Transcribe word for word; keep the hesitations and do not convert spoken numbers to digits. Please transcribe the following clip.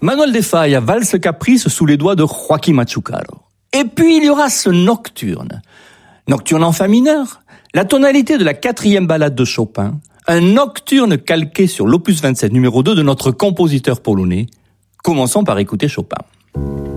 Manuel de Falla, valse caprice sous les doigts de Joaquín Machucaro. Et puis il y aura ce nocturne. Nocturne en fa mineur, la tonalité de la quatrième ballade de Chopin, un nocturne calqué sur l'opus vingt-sept numéro deux de notre compositeur polonais. Commençons par écouter Chopin.